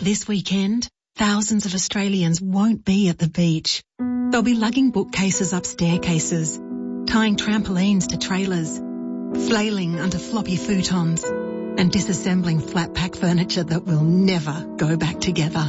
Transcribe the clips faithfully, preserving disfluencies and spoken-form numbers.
This weekend, thousands of Australians won't be at the beach. They'll be lugging bookcases up staircases, tying trampolines to trailers, flailing under floppy futons, and disassembling flat-pack furniture that will never go back together.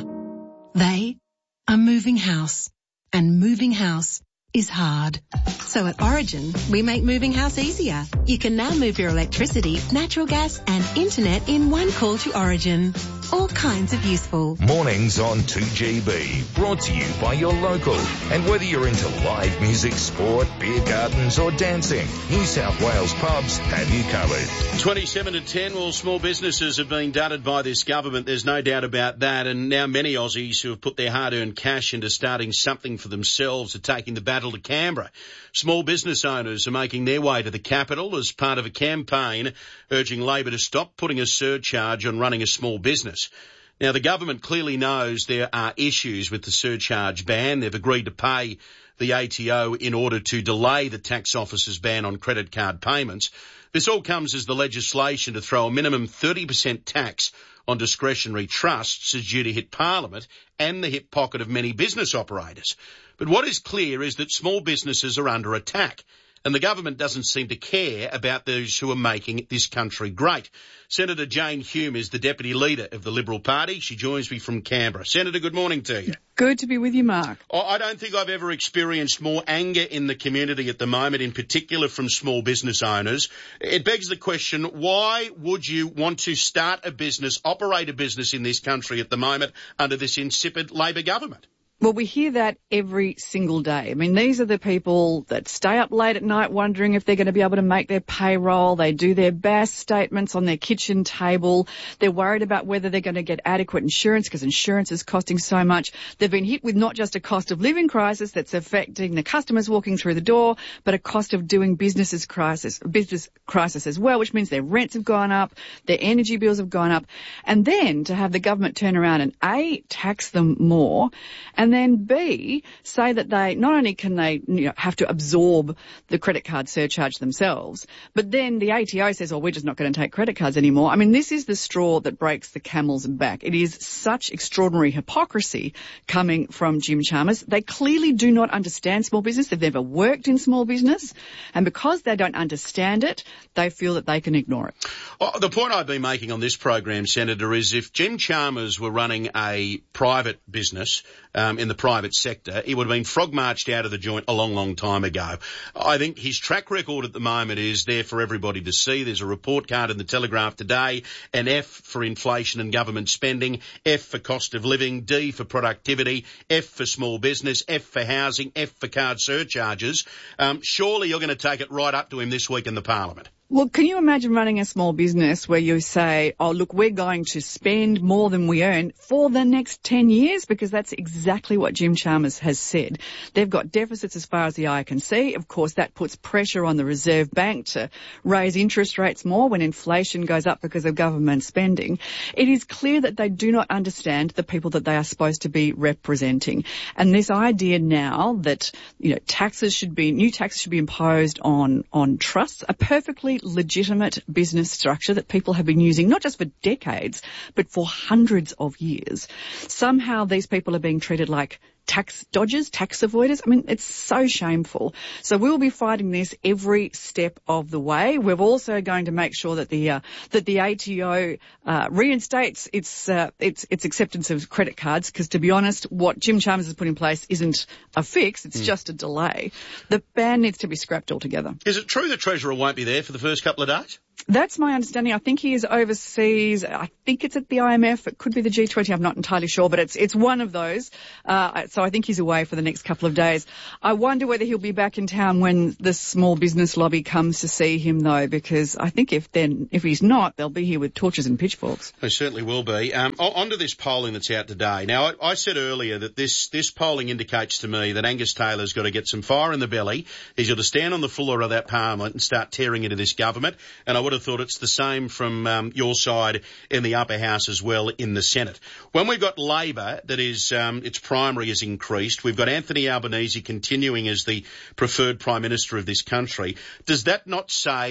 They are moving house, and moving house is hard. So at Origin, we make moving house easier. You can now move your electricity, natural gas and internet in one call to Origin. All kinds of useful. Mornings on two G B, brought to you by your local. And whether you're into live music, sport, beer gardens or dancing, New South Wales pubs have you covered. twenty-seven to ten, well, small businesses have been dudded by this government. There's no doubt about that. And now many Aussies who have put their hard-earned cash into starting something for themselves are taking the battle to Canberra. Small business owners are making their way to the capital as part of a campaign urging Labor to stop putting a surcharge on running a small business. Now, the government clearly knows there are issues with the surcharge ban. They've agreed to pay the A T O in order to delay the tax office's ban on credit card payments. This all comes as the legislation to throw a minimum thirty percent tax on discretionary trusts is due to hit Parliament and the hip pocket of many business operators. But what is clear is that small businesses are under attack, and the government doesn't seem to care about those who are making this country great. Senator Jane Hume is the Deputy Leader of the Liberal Party. She joins me from Canberra. Senator, good morning to you. Good to be with you, Mark. I don't think I've ever experienced more anger in the community at the moment, in particular from small business owners. It begs the question, why would you want to start a business, operate a business in this country at the moment under this insipid Labor government? Well, we hear that every single day. I mean, these are the people that stay up late at night wondering if they're going to be able to make their payroll. They do their B A S statements on their kitchen table. They're worried about whether they're going to get adequate insurance because insurance is costing so much. They've been hit with not just a cost of living crisis that's affecting the customers walking through the door, but a cost of doing businesses crisis, business crisis as well, which means their rents have gone up, their energy bills have gone up. And then to have the government turn around and A, tax them more, and And then B, say that they, not only can they you know, have to absorb the credit card surcharge themselves, but then the A T O says, oh, we're just not going to take credit cards anymore. I mean, this is the straw that breaks the camel's back. It is such extraordinary hypocrisy coming from Jim Chalmers. They clearly do not understand small business. They've never worked in small business. And because they don't understand it, they feel that they can ignore it. Oh, the point I've been making on this program, Senator, is if Jim Chalmers were running a private business, um, in the private sector, he would have been frog-marched out of the joint a long, long time ago. I think his track record at the moment is there for everybody to see. There's a report card in the Telegraph today, an F for inflation and government spending, F for cost of living, D for productivity, F for small business, F for housing, F for card surcharges. Um, surely you're going to take it right up to him this week in the Parliament. Well, can you imagine running a small business where you say, oh, look, we're going to spend more than we earn for the next ten years? Because that's exactly what Jim Chalmers has said. They've got deficits as far as the eye can see. Of course, that puts pressure on the Reserve Bank to raise interest rates more when inflation goes up because of government spending. It is clear that they do not understand the people that they are supposed to be representing. And this idea now that, you know, taxes should be, new taxes should be imposed on, on trusts, a perfectly legitimate business structure that people have been using not just for decades, but for hundreds of years. Somehow these people are being treated like tax dodgers, tax avoiders. I mean, it's so shameful. So we'll be fighting this every step of the way. We're also going to make sure that the uh, that the A T O uh, reinstates its uh, its its acceptance of credit cards, because to be honest, what Jim Chalmers has put in place isn't a fix, it's mm. just a delay. The ban needs to be scrapped altogether. Is it true the Treasurer won't be there for the first couple of days? That's my understanding. I think he is overseas. I think it's at the I M F. It could be the G twenty. I'm not entirely sure, but it's it's one of those. Uh, so I think he's away for the next couple of days. I wonder whether he'll be back in town when the small business lobby comes to see him, though, because I think if then if he's not, they'll be here with torches and pitchforks. They certainly will be. Um, on to this polling that's out today. Now, I, I said earlier that this this polling indicates to me that Angus Taylor's got to get some fire in the belly. He's got to stand on the floor of that parliament and start tearing into this government. And I would have thought it's the same from um, your side in the upper house as well in the Senate. When we've got Labor, that is, um, its primary has increased. We've got Anthony Albanese continuing as the preferred Prime Minister of this country. Does that not say that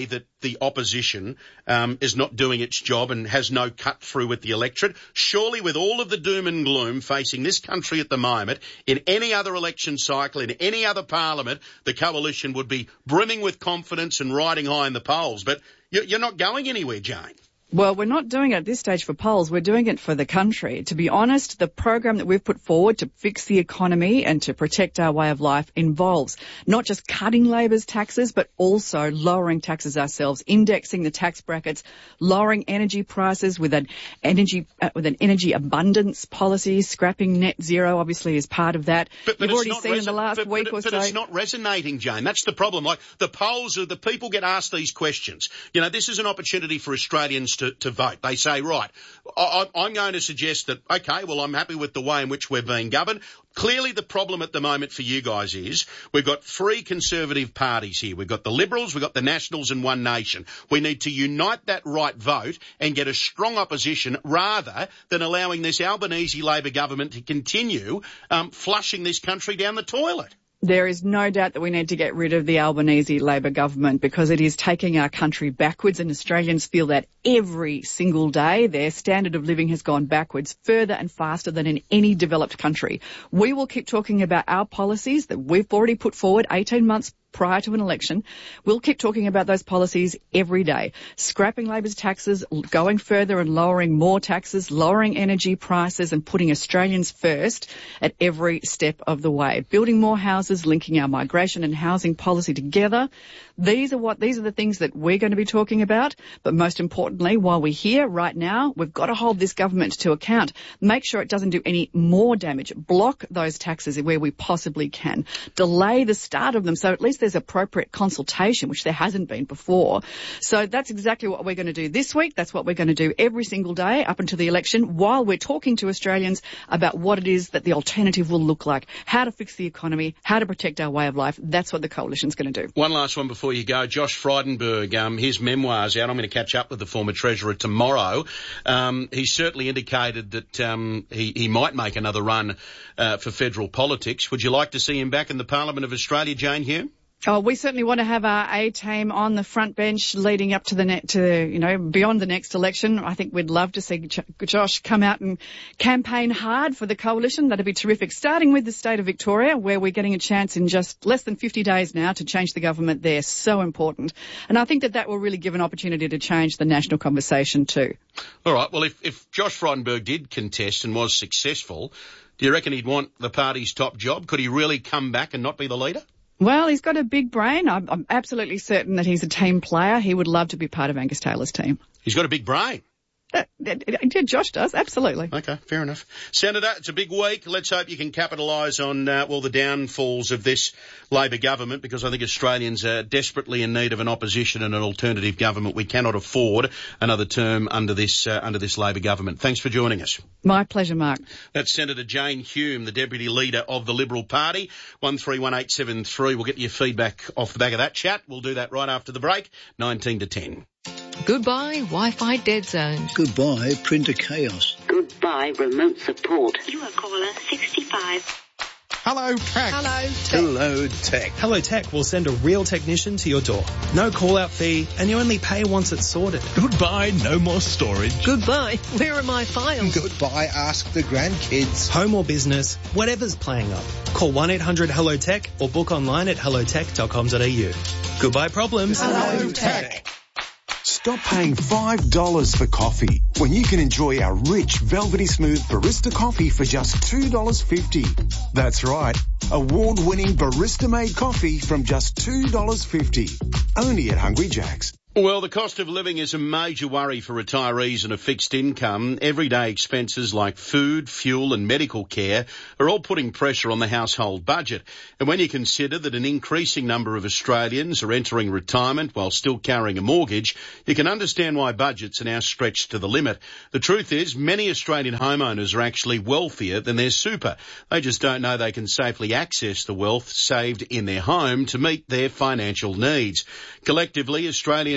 the opposition um, is not doing its job and has no cut through with the electorate. Surely with all of the doom and gloom facing this country at the moment, in any other election cycle, in any other parliament, the coalition would be brimming with confidence and riding high in the polls. But you're not going anywhere, Jane. Well, we're not doing it at this stage for polls. We're doing it for the country. To be honest, the program that we've put forward to fix the economy and to protect our way of life involves not just cutting Labor's taxes, but also lowering taxes ourselves, indexing the tax brackets, lowering energy prices with an energy uh, with an energy abundance policy, scrapping net zero obviously is part of that. But, but You've already seen resi- in the last but, week but, or but so. But it's not resonating, Jane. That's the problem. Like the polls are, the people get asked these questions. You know, this is an opportunity for Australians to To, to vote. They say, right, I, I'm going to suggest that, okay, well, I'm happy with the way in which we're being governed. Clearly the problem at the moment for you guys is we've got three Conservative parties here. We've got the Liberals, we've got the Nationals and One Nation. We need to unite that right vote and get a strong opposition rather than allowing this Albanese Labor government to continue um, flushing this country down the toilet. There is no doubt that we need to get rid of the Albanese Labor government because it is taking our country backwards, and Australians feel that every single day. Their standard of living has gone backwards further and faster than in any developed country. We will keep talking about our policies that we've already put forward eighteen months prior to an election. We'll keep talking about those policies every day. Scrapping Labor's taxes, going further and lowering more taxes, lowering energy prices and putting Australians first at every step of the way. Building more houses, linking our migration and housing policy together. These are what, these are the things that we're going to be talking about. But most importantly, while we're here right now, we've got to hold this government to account. Make sure it doesn't do any more damage. Block those taxes where we possibly can. Delay the start of them so at least there's appropriate consultation, which there hasn't been before. So that's exactly what we're going to do this week. That's what we're going to do every single day up until the election while we're talking to Australians about what it is that the alternative will look like, how to fix the economy, how to protect our way of life. That's what the coalition's going to do. One last one before you go. Josh Frydenberg, um, his memoir's out. I'm going to catch up with the former Treasurer tomorrow. Um, he certainly indicated that um, he, he might make another run uh, for federal politics. Would you like to see him back in the Parliament of Australia, Jane Hume? Oh, we certainly want to have our A-team on the front bench leading up to the net, to, you know, beyond the next election. I think we'd love to see Josh come out and campaign hard for the coalition. That'd be terrific. Starting with the state of Victoria, where we're getting a chance in just less than fifty days now to change the government there. So important. And I think that that will really give an opportunity to change the national conversation too. All right. Well, if, if Josh Frydenberg did contest and was successful, do you reckon he'd want the party's top job? Could he really come back and not be the leader? Well, he's got a big brain. I'm, I'm absolutely certain that he's a team player. He would love to be part of Angus Taylor's team. He's got a big brain. Uh, yeah, Josh does, absolutely. Okay, fair enough. Senator, it's a big week. Let's hope you can capitalise on, uh, well, the downfalls of this Labor government, because I think Australians are desperately in need of an opposition and an alternative government. We cannot afford another term under this uh, under this Labor government. Thanks for joining us. My pleasure, Mark. That's Senator Jane Hume, the Deputy Leader of the Liberal Party. one three one eight seven three. We'll get your feedback off the back of that chat. We'll do that right after the break, nineteen to ten. Goodbye, Wi-Fi dead zone. Goodbye, printer chaos. Goodbye, remote support. You are caller sixty-five. Hello, Tech. Hello, Tech. Hello, Tech. Hello Tech will send a real technician to your door. No call-out fee, and you only pay once it's sorted. Goodbye, no more storage. Goodbye, where are my files? Goodbye, ask the grandkids. Home or business, whatever's playing up. Call one eight hundred hello tech or book online at hello tech dot com dot a u. Goodbye problems. Hello, Tech. Stop paying five dollars for coffee when you can enjoy our rich, velvety smooth barista coffee for just two dollars fifty. That's right, award-winning barista-made coffee from just two dollars fifty. Only at Hungry Jack's. Well, the cost of living is a major worry for retirees and a fixed income. Everyday expenses like food, fuel and medical care are all putting pressure on the household budget. And when you consider that an increasing number of Australians are entering retirement while still carrying a mortgage, you can understand why budgets are now stretched to the limit. The truth is, many Australian homeowners are actually wealthier than their super. They just don't know they can safely access the wealth saved in their home to meet their financial needs. Collectively, Australians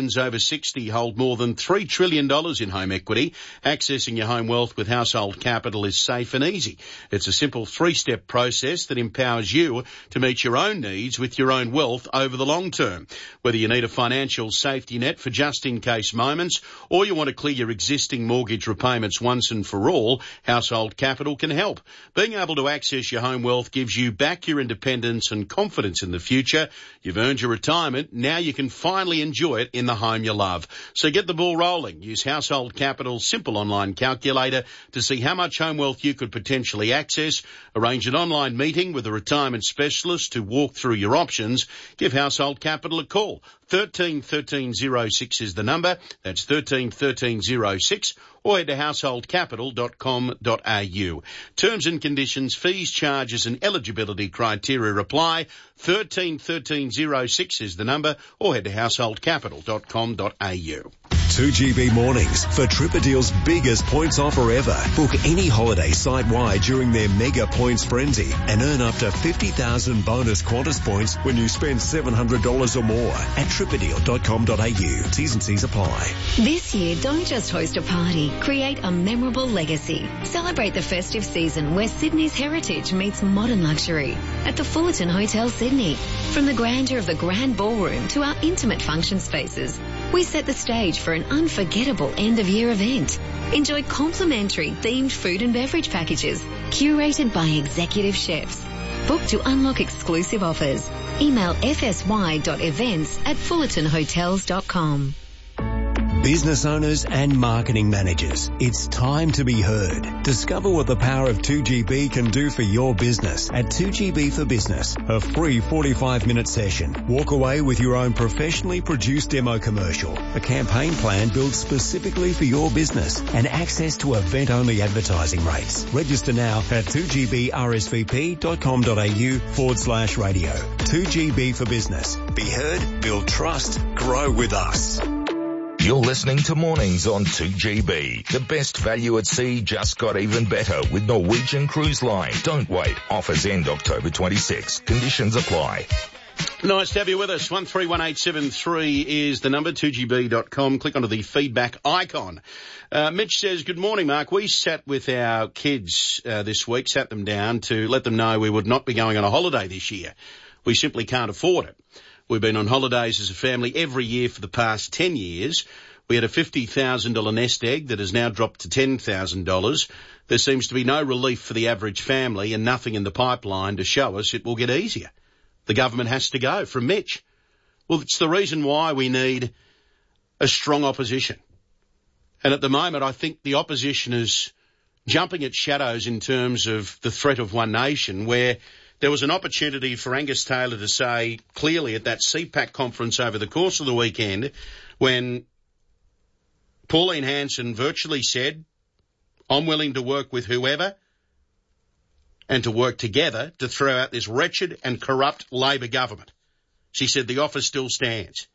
Australians over sixty hold more than three trillion dollars in home equity. Accessing your home wealth with Household Capital is safe and easy. It's a simple three-step process that empowers you to meet your own needs with your own wealth over the long term. Whether you need a financial safety net for just-in-case moments or you want to clear your existing mortgage repayments once and for all, Household Capital can help. Being able to access your home wealth gives you back your independence and confidence in the future. You've earned your retirement. Now you can finally enjoy it in the home you love. So get the ball rolling. Use Household Capital's simple online calculator to see how much home wealth you could potentially access. Arrange an online meeting with a retirement specialist to walk through your options. Give Household Capital a call. thirteen thirteen oh six is the number. That's thirteen thirteen oh six. Or head to household capital dot com dot a u. Terms and conditions, fees, charges and eligibility criteria apply. thirteen thirteen oh six is the number, or head to household capital dot com dot a u. two G B mornings for Tripperdeal's biggest points offer ever. Book any holiday site-wide during their mega points frenzy and earn up to fifty thousand bonus Qantas points when you spend seven hundred dollars or more at tripperdeal dot com dot a u. T's and C's apply. This year, don't just host a party. Create a memorable legacy. Celebrate the festive season where Sydney's heritage meets modern luxury at the Fullerton Hotel Sydney. From the grandeur of the grand ballroom to our intimate function spaces, we set the stage for an unforgettable end-of-year event. Enjoy complimentary themed food and beverage packages curated by executive chefs. Book to unlock exclusive offers. Email f s y dot events at fullerton hotels dot com. Business owners and marketing managers, it's time to be heard. Discover what the power of two G B can do for your business at two G B for Business, a free forty-five minute session. Walk away with your own professionally produced demo commercial, a campaign plan built specifically for your business, and access to event-only advertising rates. Register now at two g b r s v p dot com dot a u forward slash radio. two G B for Business. Be heard, build trust, grow with us. You're listening to Mornings on two G B. The best value at sea just got even better with Norwegian Cruise Line. Don't wait. Offers end October twenty-sixth. Conditions apply. Nice to have you with us. one three one eight seven three is the number, two g b dot com. Click onto the feedback icon. Uh, Mitch says, good morning, Mark. We sat with our kids uh, this week, sat them down to let them know we would not be going on a holiday this year. We simply can't afford it. We've been on holidays as a family every year for the past ten years. We had a fifty thousand dollars nest egg that has now dropped to ten thousand dollars. There seems to be no relief for the average family and nothing in the pipeline to show us it will get easier. The government has to go, from Mitch. Well, it's the reason why we need a strong opposition. And at the moment, I think the opposition is jumping at shadows in terms of the threat of One Nation, where there was an opportunity for Angus Taylor to say clearly at that C PAC conference over the course of the weekend when Pauline Hanson virtually said, I'm willing to work with whoever and to work together to throw out this wretched and corrupt Labor government. She said the offer still stands.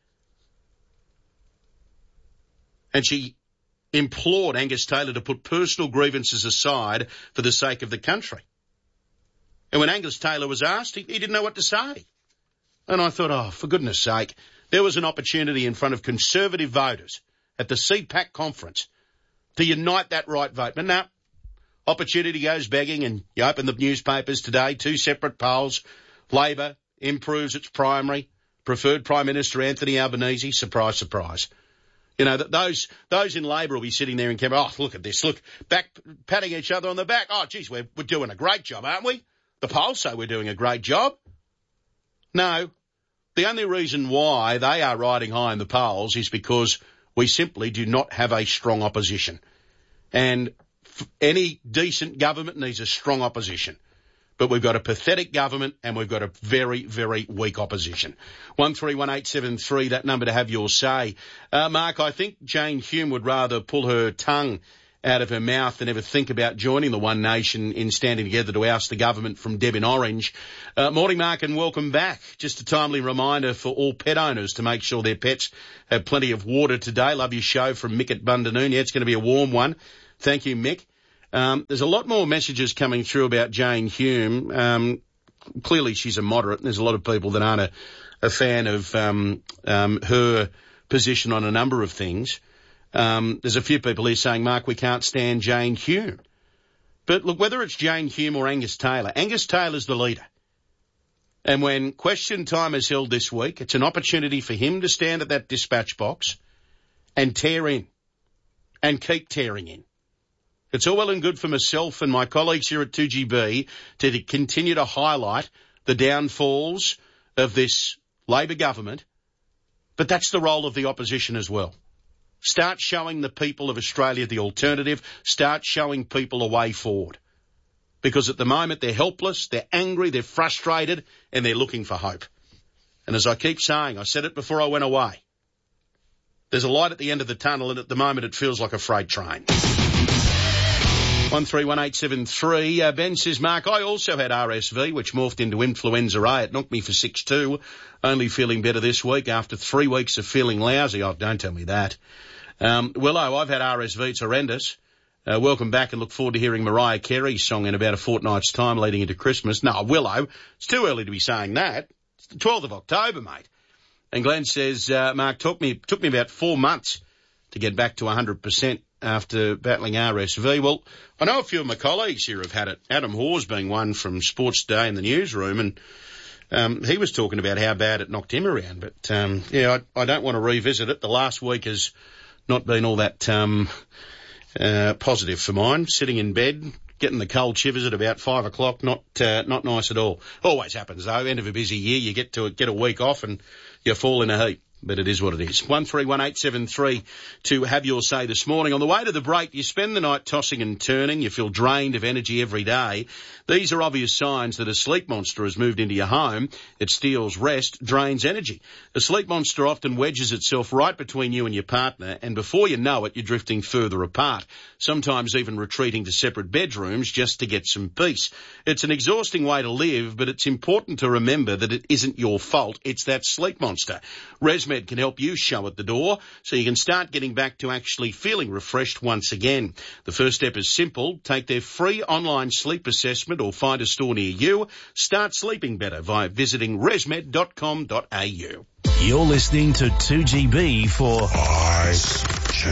And she implored Angus Taylor to put personal grievances aside for the sake of the country. And when Angus Taylor was asked, he, he didn't know what to say. And I thought, oh, for goodness sake, there was an opportunity in front of Conservative voters at the C PAC conference to unite that right vote. But no, opportunity goes begging, and you open the newspapers today, two separate polls. Labor improves its primary. Preferred Prime Minister Anthony Albanese. Surprise, surprise. You know, that those those in Labor will be sitting there in Canberra, oh, look at this, look, back patting each other on the back. Oh, geez, we're, we're doing a great job, aren't we? The polls say we're doing a great job. No, the only reason why they are riding high in the polls is because we simply do not have a strong opposition. And f- any decent government needs a strong opposition. But we've got a pathetic government and we've got a very, very weak opposition. one three one eight seven three, that number to have your say. Uh, Mark, I think Jane Hume would rather pull her tongue out of her mouth than ever think about joining the One Nation in standing together to oust the government from Deb in Orange. Uh, morning, Mark, and welcome back. Just a timely reminder for all pet owners to make sure their pets have plenty of water today. Love your show from Mick at Bundanoon. Yeah, it's going to be a warm one. Thank you, Mick. Um, there's a lot more messages coming through about Jane Hume. Um, clearly she's a moderate, and there's a lot of people that aren't a, a fan of um, um, her position on a number of things. Um, there's a few people here saying, Mark, we can't stand Jane Hume. But look, whether it's Jane Hume or Angus Taylor, Angus Taylor's the leader. And when question time is held this week, it's an opportunity for him to stand at that dispatch box and tear in and keep tearing in. It's all well and good for myself and my colleagues here at two G B to continue to highlight the downfalls of this Labor government, but that's the role of the opposition as well. Start showing the people of Australia the alternative. Start showing people a way forward. Because at the moment they're helpless, they're angry, they're frustrated, and they're looking for hope. And as I keep saying, I said it before I went away, there's a light at the end of the tunnel, and at the moment it feels like a freight train. one three one eight seven three. Uh, Ben says, Mark, I also had R S V, which morphed into influenza A. It knocked me for six two. Only feeling better this week after three weeks of feeling lousy. Oh, don't tell me that. Um, Willow, I've had R S V. It's horrendous. Uh, welcome back and look forward to hearing Mariah Carey's song in about a fortnight's time leading into Christmas. No, Willow, it's too early to be saying that. It's the twelfth of October, mate. And Glenn says, uh, Mark, took me, took me about four months to get back to one hundred percent after battling R S V. Well, I know a few of my colleagues here have had it. Adam Hawes being one from Sports Day in the newsroom, and um, he was talking about how bad it knocked him around. But, um, yeah, I, I don't want to revisit it. The last week has not been all that um, uh, positive for mine. Sitting in bed, getting the cold shivers at about five o'clock, not uh, not nice at all. Always happens, though. End of a busy year, you get to get a week off and you fall in a heap. But it is what it is. one three one eight seven three to have your say this morning. On the way to the break, you spend the night tossing and turning. You feel drained of energy every day. These are obvious signs that a sleep monster has moved into your home. It steals rest, drains energy. A sleep monster often wedges itself right between you and your partner, and before you know it, you're drifting further apart, sometimes even retreating to separate bedrooms just to get some peace. It's an exhausting way to live, but it's important to remember that it isn't your fault. It's that sleep monster. ResMed can help you show at the door so you can start getting back to actually feeling refreshed once again. The first step is simple. Take their free online sleep assessment or find a store near you. Start sleeping better via visiting resmed dot com dot a u. You're listening to two G B for Ice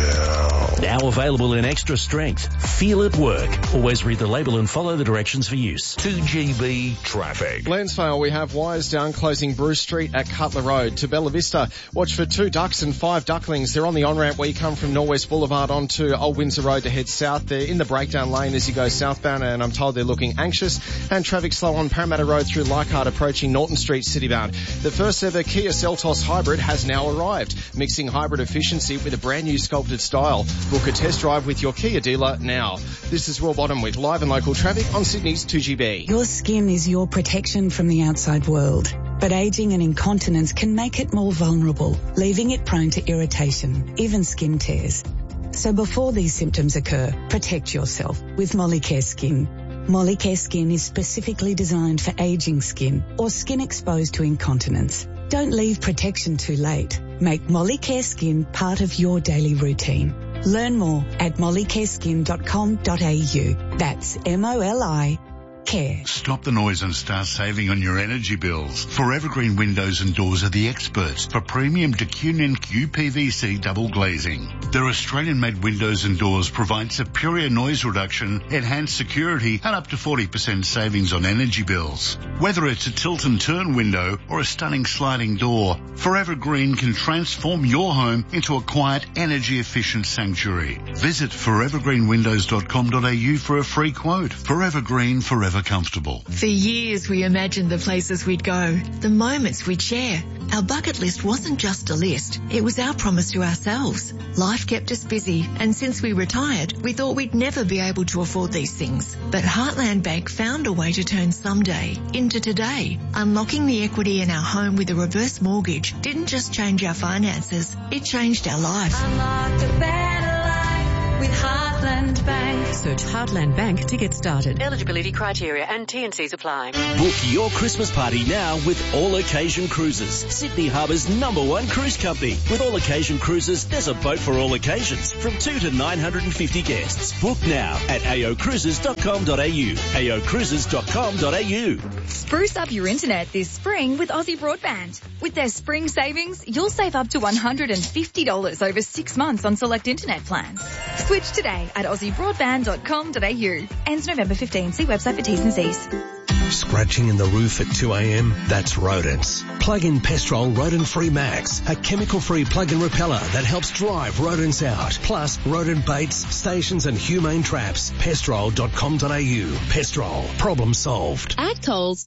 Chill. Now available in extra strength. Feel it work. Always read the label and follow the directions for use. two G B traffic. Lansvale, we have wires down closing Bruce Street at Cutler Road. To Bella Vista, watch for two ducks and five ducklings. They're on the on-ramp where you come from Norwest Boulevard onto Old Windsor Road to head south. They're in the breakdown lane as you go southbound, and I'm told they're looking anxious. And traffic slow on Parramatta Road through Leichhardt approaching Norton Street citybound. The first ever Kia Seltos Hybrid has now arrived, mixing hybrid efficiency with a brand new sculpted style. Book a test drive with your Kia dealer now. This is Will Bottom with live and local traffic on Sydney's two G B. Your skin is your protection from the outside world, but ageing and incontinence can make it more vulnerable, leaving it prone to irritation, even skin tears. So before these symptoms occur, protect yourself with Molicare Skin. Molicare Skin is specifically designed for aging skin or skin exposed to incontinence. Don't leave protection too late. Make Molicare Skin part of your daily routine. Learn more at molicare skin dot com dot a u. That's M O L I Care. Stop the noise and start saving on your energy bills. Forever Green Windows and Doors are the experts for premium Decunion U P V C double glazing. Their Australian-made windows and doors provide superior noise reduction, enhanced security, and up to forty percent savings on energy bills. Whether it's a tilt and turn window or a stunning sliding door, Forever Green can transform your home into a quiet, energy-efficient sanctuary. Visit forever green windows dot com dot a u for a free quote. Forever Green, forever comfortable. For years we imagined the places we'd go, the moments we'd share. Our bucket list wasn't just a list, it was our promise to ourselves. Life kept us busy, and since we retired, we thought we'd never be able to afford these things. But Heartland Bank found a way to turn someday into today. Unlocking the equity in our home with a reverse mortgage didn't just change our finances, it changed our life. Unlock the better life with Heartland. Heartland Bank. Search Heartland Bank to get started. Eligibility criteria and T and Cs apply. Book your Christmas party now with All Occasion Cruises, Sydney Harbour's number one cruise company. With All Occasion Cruises, there's a boat for all occasions, from two to nine hundred fifty guests. Book now at a o cruises dot com dot a u. a o cruises dot com dot a u. Spruce up your internet this spring with Aussie Broadband. With their spring savings, you'll save up to one hundred fifty dollars over six months on select internet plans. Switch today at aussie broadband dot com dot a u. Ends November fifteenth. See website for T's and C's. Scratching in the roof at two a.m.? That's rodents. Plug in Pestrol Rodent Free Max, a chemical-free plug-in repeller that helps drive rodents out. Plus, rodent baits, stations and humane traps. pestrol dot com dot a u. Pestrol. Problem solved. At Coles,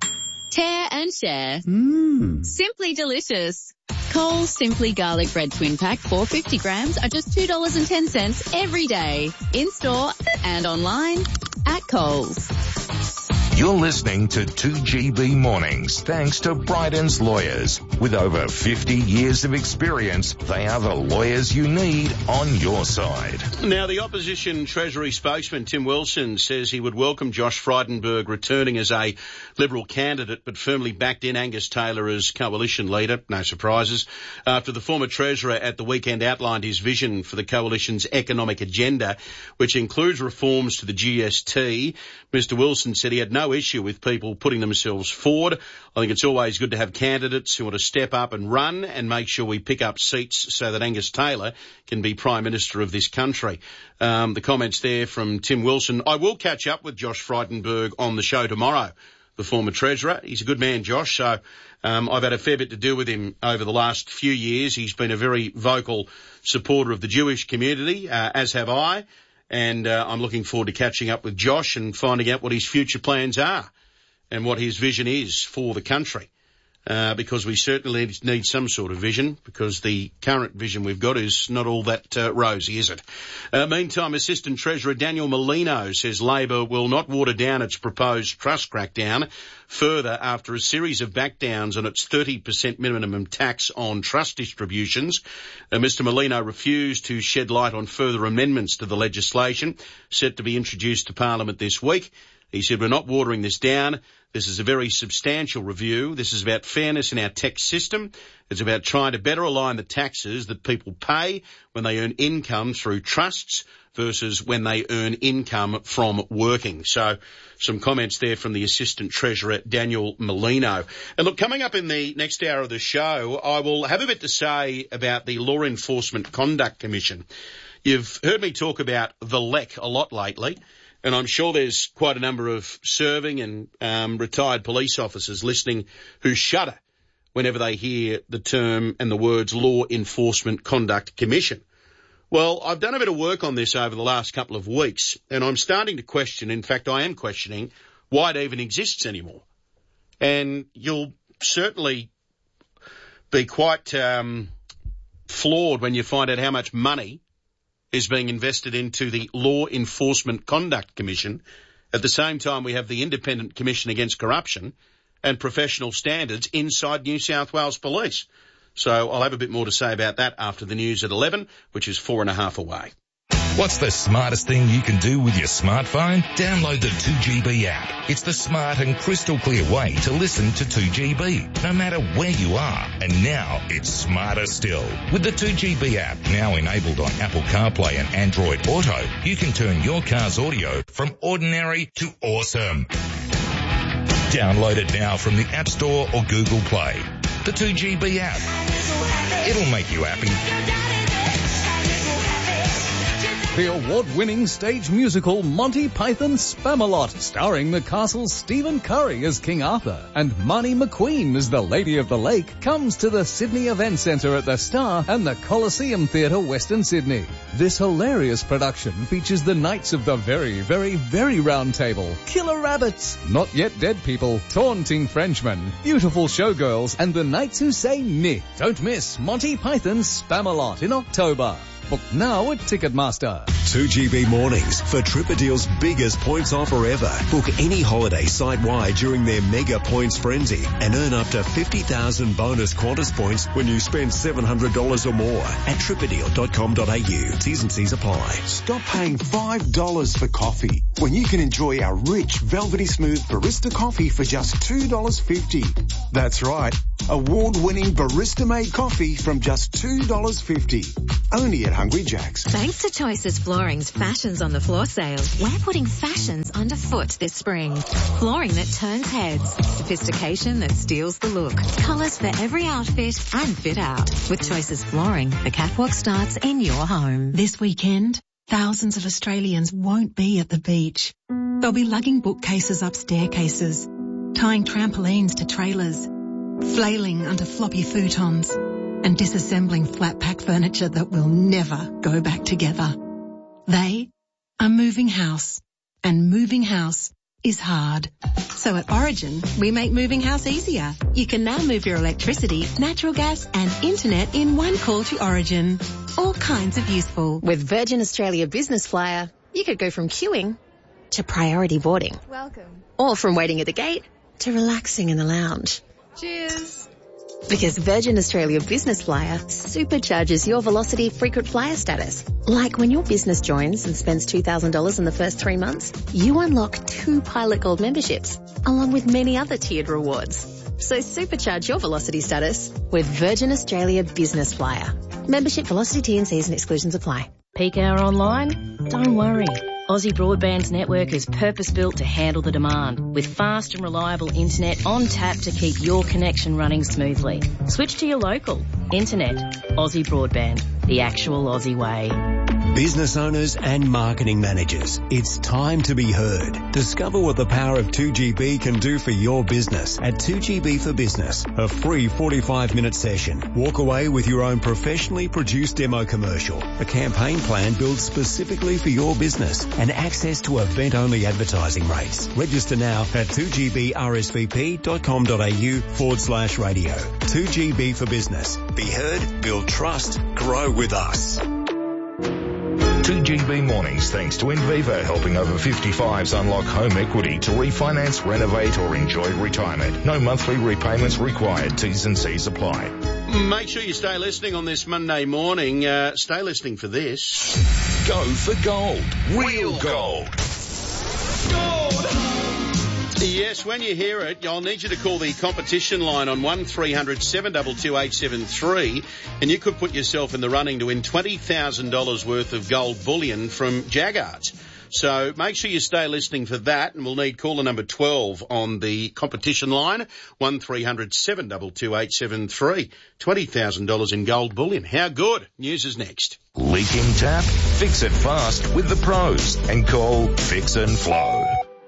tear and share. Mmm. Simply delicious. Coles Simply Garlic Bread Twin Pack, four hundred fifty grams are just two dollars and ten cents every day. In-store and online at Coles. You're listening to two G B Mornings, thanks to Bryden's Lawyers. With over fifty years of experience, they are the lawyers you need on your side. Now, the opposition Treasury spokesman, Tim Wilson, says he would welcome Josh Frydenberg returning as a Liberal candidate, but firmly backed in Angus Taylor as coalition leader. No surprises. After the former Treasurer at the weekend outlined his vision for the coalition's economic agenda, which includes reforms to the G S T, Mister Wilson said he had no issue with people putting themselves forward. I think it's always good to have candidates who want to step up and run and make sure we pick up seats so that Angus Taylor can be Prime Minister of this country. Um, the comments there from Tim Wilson. I will catch up with Josh Frydenberg on the show tomorrow, the former Treasurer. He's a good man, Josh, so um, I've had a fair bit to do with him over the last few years. He's been a very vocal supporter of the Jewish community, uh, as have I. And uh, I'm looking forward to catching up with Josh and finding out what his future plans are and what his vision is for the country. Uh, because we certainly need some sort of vision, because the current vision we've got is not all that uh, rosy, is it? Uh, meantime, Assistant Treasurer Daniel Molino says Labor will not water down its proposed trust crackdown further after a series of backdowns on its thirty percent minimum tax on trust distributions. Uh, Mister Molino refused to shed light on further amendments to the legislation set to be introduced to Parliament this week. He said, we're not watering this down. This is a very substantial review. This is about fairness in our tax system. It's about trying to better align the taxes that people pay when they earn income through trusts versus when they earn income from working. So some comments there from the Assistant Treasurer, Daniel Molino. And look, coming up in the next hour of the show, I will have a bit to say about the Law Enforcement Conduct Commission. You've heard me talk about the L E C a lot lately. And I'm sure there's quite a number of serving and um, retired police officers listening who shudder whenever they hear the term and the words Law Enforcement Conduct Commission. Well, I've done a bit of work on this over the last couple of weeks, and I'm starting to question, in fact, I am questioning why it even exists anymore. And you'll certainly be quite um, floored when you find out how much money is being invested into the Law Enforcement Conduct Commission. At the same time, we have the Independent Commission Against Corruption and professional standards inside New South Wales Police. So I'll have a bit more to say about that after the news at eleven, which is four and a half away. What's the smartest thing you can do with your smartphone? Download the two G B app. It's the smart and crystal clear way to listen to two G B, no matter where you are. And now it's smarter still. With the two G B app, now enabled on Apple CarPlay and Android Auto, you can turn your car's audio from ordinary to awesome. Download it now from the App Store or Google Play. The two G B app. It'll make you happy. The award-winning stage musical Monty Python Spamalot, starring the castle's Stephen Curry as King Arthur and Marnie McQueen as the Lady of the Lake, comes to the Sydney Event Centre at the Star and the Coliseum Theatre, Western Sydney. This hilarious production features the Knights of the Very, Very, Very Round Table, Killer Rabbits, Not Yet Dead People, Taunting Frenchmen, Beautiful Showgirls, and the Knights Who Say Ni. Don't miss Monty Python Spamalot in October. Book now at Ticketmaster. two G B mornings for Tripadeal's biggest points offer ever. Book any holiday site-wide during their mega points frenzy and earn up to fifty thousand bonus Qantas points when you spend seven hundred dollars or more at tripadeal dot com dot a u. T's and C's apply. Stop paying five dollars for coffee when you can enjoy our rich, velvety smooth barista coffee for just two dollars fifty. That's right. Award-winning barista-made coffee from just two dollars fifty. Only at Hungry Jack's. Thanks to Choices Flooring's Fashions on the Floor sale, we're putting fashions underfoot this spring. Flooring that turns heads, sophistication that steals the look, colours for every outfit and fit out. With Choices Flooring, the catwalk starts in your home. This weekend, thousands of Australians won't be at the beach. They'll be lugging bookcases up staircases, tying trampolines to trailers, flailing under floppy futons, and disassembling flat-pack furniture that will never go back together. They are moving house, and moving house is hard. So at Origin, we make moving house easier. You can now move your electricity, natural gas and internet in one call to Origin. All kinds of useful. With Virgin Australia Business Flyer, you could go from queuing to priority boarding. Welcome. Or from waiting at the gate to relaxing in the lounge. Cheers. Because Virgin Australia Business Flyer supercharges your Velocity frequent flyer status. Like when your business joins and spends two thousand dollars in the first three months, you unlock two Pilot Gold memberships, along with many other tiered rewards. So supercharge your Velocity status with Virgin Australia Business Flyer. Membership, Velocity, T and Cs and exclusions apply. Peak hour online? Don't worry. Aussie Broadband's network is purpose-built to handle the demand, with fast and reliable internet on tap to keep your connection running smoothly. Switch to your local. Internet. Aussie Broadband. The actual Aussie way. Business owners and marketing managers, it's time to be heard. Discover what the power of two G B can do for your business at two G B for Business, a free forty-five minute session. Walk away with your own professionally produced demo commercial, a campaign plan built specifically for your business, and access to event-only advertising rates. Register now at two G B R S V P dot com dot a u forward slash radio. two G B for Business. Be heard, build trust, grow with us. two G B mornings thanks to Inviva, helping over fifty-fives unlock home equity to refinance, renovate or enjoy retirement. No monthly repayments required. T's and C's apply. Make sure you stay listening on this Monday morning. Uh, stay listening for this. Go for gold. Real gold. Gold! Yes, when you hear it, I'll need you to call the competition line on one three hundred seven two two eight seven three, and you could put yourself in the running to win twenty thousand dollars worth of gold bullion from Jaggart. So make sure you stay listening for that, and we'll need caller number twelve on the competition line, one three hundred seven two two eight seven three. twenty thousand dollars in gold bullion. How good? News is next. Leaking tap? Fix it fast with the pros and call Fix and Flow.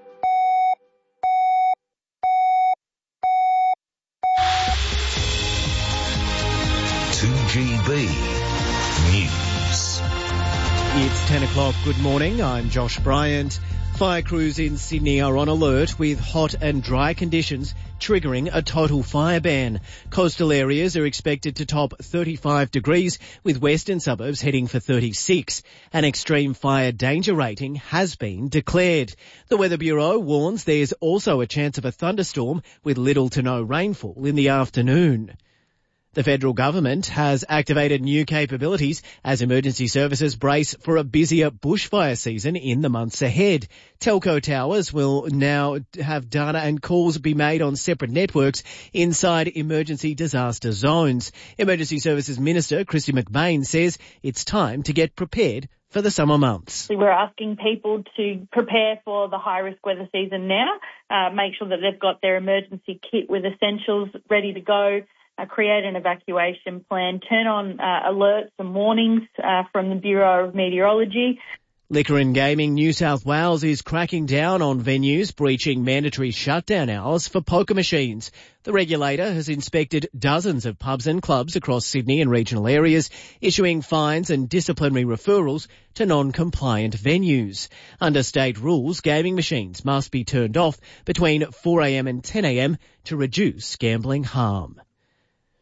two G B News. It's ten o'clock. Good morning. I'm Josh Bryant. Fire crews in Sydney are on alert with hot and dry conditions triggering a total fire ban. Coastal areas are expected to top thirty-five degrees, with western suburbs heading for thirty-six. An extreme fire danger rating has been declared. The Weather Bureau warns there's also a chance of a thunderstorm with little to no rainfall in the afternoon. The federal government has activated new capabilities as emergency services brace for a busier bushfire season in the months ahead. Telco towers will now have data and calls be made on separate networks inside emergency disaster zones. Emergency Services Minister Kristy McBain says it's time to get prepared for the summer months. We're asking people to prepare for the high-risk weather season now, uh, make sure that they've got their emergency kit with essentials ready to go, Uh, create an evacuation plan, turn on uh, alerts and warnings uh, from the Bureau of Meteorology. Liquor and Gaming New South Wales is cracking down on venues breaching mandatory shutdown hours for poker machines. The regulator has inspected dozens of pubs and clubs across Sydney and regional areas, issuing fines and disciplinary referrals to non-compliant venues. Under state rules, gaming machines must be turned off between four a m and ten a m to reduce gambling harm.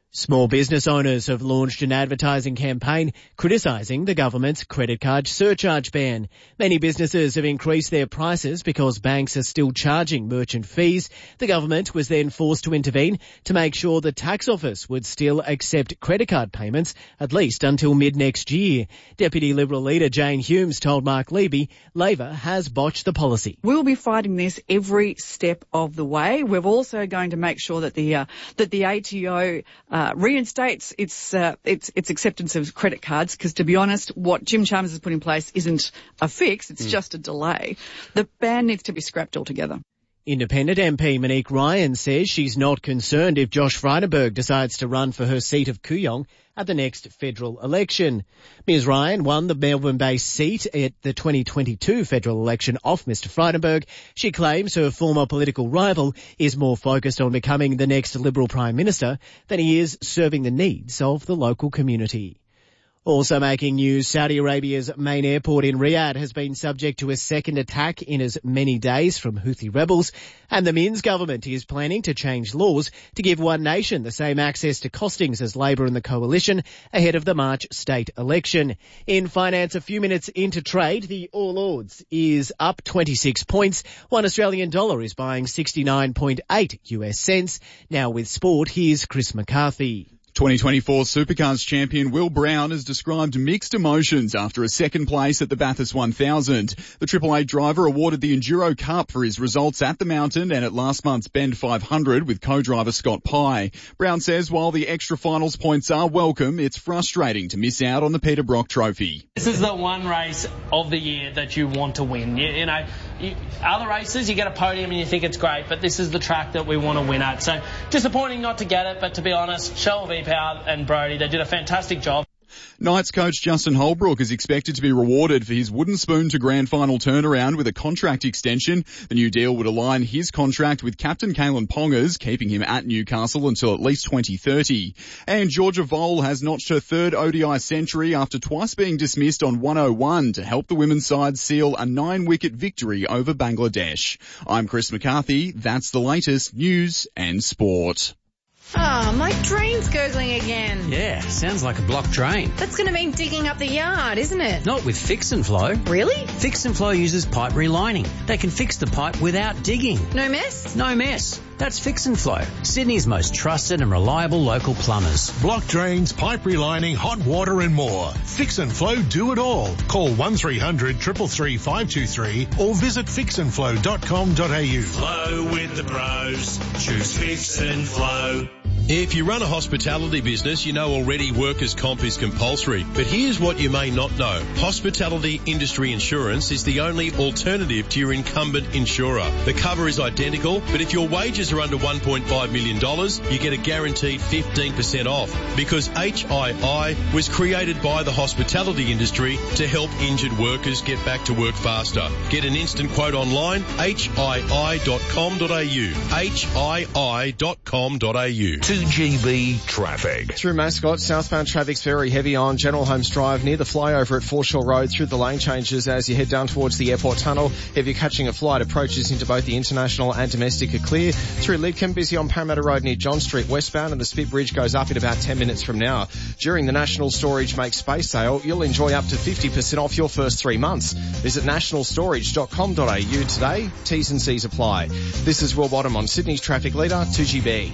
Small business owners have launched an advertising campaign criticising the government's credit card surcharge ban. Many businesses have increased their prices because banks are still charging merchant fees. The government was then forced to intervene to make sure the tax office would still accept credit card payments at least until mid-next year. Deputy Liberal leader Jane Humes told Mark Levy Labor has botched the policy. We'll be fighting this every step of the way. We're also going to make sure that the uh, that the A T O uh, Uh, reinstates its, uh, its its acceptance of credit cards, because to be honest, what Jim Chalmers has put in place isn't a fix, it's mm. just a delay. The ban needs to be scrapped altogether. Independent M P Monique Ryan says she's not concerned if Josh Frydenberg decides to run for her seat of Kooyong at the next federal election. Miz Ryan won the Melbourne-based seat at the twenty twenty-two federal election off Mister Frydenberg. She claims her former political rival is more focused on becoming the next Liberal Prime Minister than he is serving the needs of the local community. Also making news, Saudi Arabia's main airport in Riyadh has been subject to a second attack in as many days from Houthi rebels, and the Minns government is planning to change laws to give One Nation the same access to costings as Labor and the Coalition ahead of the March state election. In finance, a few minutes into trade, the All Ords is up twenty-six points. One Australian dollar is buying sixty-nine point eight U S cents. Now with sport, here's Chris McCarthy. twenty twenty-four Supercars champion Will Brown has described mixed emotions after a second place at the Bathurst one thousand. The Triple Eight driver awarded the Enduro Cup for his results at the mountain and at last month's Bend five hundred with co-driver Scott Pye. Brown says while the extra finals points are welcome, it's frustrating to miss out on the Peter Brock Trophy. This is the one race of the year that you want to win. You, you know, you, other races you get a podium and you think it's great, but this is the track that we want to win at. So disappointing not to get it, but to be honest, Shelby and Brody, they did a fantastic job. Knights coach Justin Holbrook is expected to be rewarded for his wooden spoon to grand final turnaround with a contract extension. The new deal would align his contract with captain Kalen Pongers, keeping him at Newcastle until at least twenty thirty. And Georgia Vole has notched her third O D I century after twice being dismissed on one oh one to help the women's side seal a nine-wicket victory over Bangladesh. I'm Chris McCarthy. That's the latest news and sport. Ah, oh, my drain's gurgling again. Yeah, sounds like a blocked drain. That's going to mean digging up the yard, isn't it? Not with Fix and Flow. Really? Fix and Flow uses pipe relining. They can fix the pipe without digging. No mess? No mess. That's Fix and Flow, Sydney's most trusted and reliable local plumbers. Block drains, pipe relining, hot water and more. Fix and Flow do it all. Call one three hundred, three three three, five two three or visit fix and flow dot com dot a u. Flow with the pros. Choose Fix and Flow. If you run a hospitality business, you know already workers' comp is compulsory. But here's what you may not know. Hospitality industry insurance is the only alternative to your incumbent insurer. The cover is identical, but if your wages are under one point five million dollars, you get a guaranteed fifteen percent off, because H I I was created by the hospitality industry to help injured workers get back to work faster. Get an instant quote online, H I I dot com dot a u. H I I dot com dot a u. two G B traffic. Through Mascot, southbound traffic's very heavy on General Holmes Drive near the flyover at Foreshore Road through the lane changes as you head down towards the airport tunnel. If you're catching a flight, approaches into both the international and domestic are clear. Through Lidcombe, busy on Parramatta Road near John Street westbound, and the Spit Bridge goes up in about ten minutes from now. During the National Storage Make Space sale, you'll enjoy up to fifty percent off your first three months. Visit national storage dot com dot a u today. T's and C's apply. This is Will Bottom on Sydney's traffic leader, two G B.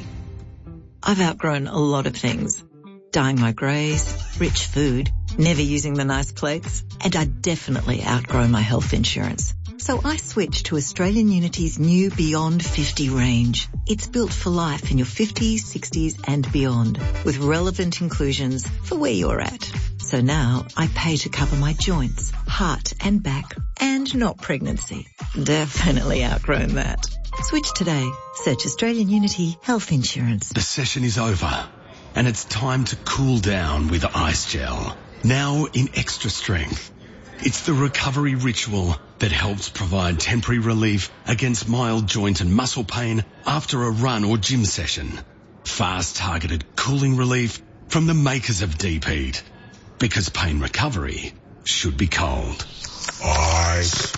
I've outgrown a lot of things. Dyeing my greys, rich food, never using the nice plates, and I definitely outgrown my health insurance. So I switched to Australian Unity's new Beyond fifty range. It's built for life in your fifties, sixties and beyond, with relevant inclusions for where you're at. So now I pay to cover my joints, heart and back, and not pregnancy. Definitely outgrown that. Switch today. Search Australian Unity Health Insurance. The session is over, and it's time to cool down with Ice Gel. Now in extra strength. It's the recovery ritual that helps provide temporary relief against mild joint and muscle pain after a run or gym session. Fast targeted cooling relief from the makers of Deep Heat. Because pain recovery should be cold. Ice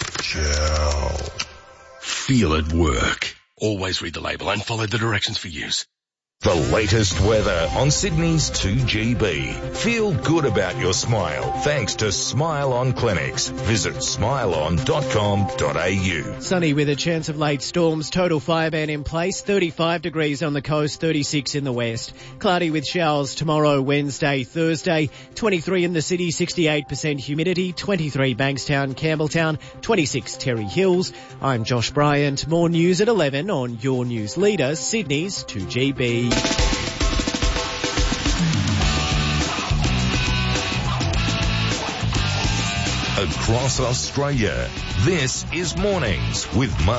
Gel. Feel it work. Always read the label and follow the directions for use. The latest weather on Sydney's two G B. Feel good about your smile thanks to Smile On Clinics. Visit smile on dot com dot a u. Sunny with a chance of late storms. Total fire ban in place. thirty-five degrees on the coast, thirty-six in the west. Cloudy with showers tomorrow, Wednesday, Thursday. twenty-three in the city, sixty-eight percent humidity. twenty-three Bankstown, Campbelltown, twenty-six Terry Hills. I'm Josh Bryant. More news at eleven on your news leader, Sydney's two G B. Across Australia, this is Mornings with Mark